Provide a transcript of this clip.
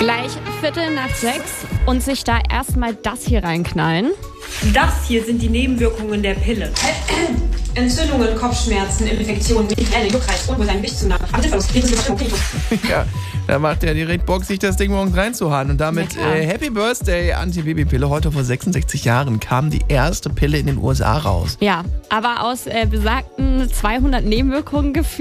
Gleich 5:45 und sich da erstmal das hier reinknallen. Das hier sind die Nebenwirkungen der Pille. Entzündungen, Kopfschmerzen, Infektionen, Migräne, Juckreiz, Unwohlsein, Gewichtszunahme, Appetitverlust, Lebensüberwachung, Ja, da macht er direkt Bock, sich das Ding morgens reinzuhauen. Und damit Happy Birthday, Anti-Baby-Pille. Heute vor 66 Jahren kam die erste Pille in den USA raus. Ja, aber aus besagten 200 Nebenwirkungen geführt.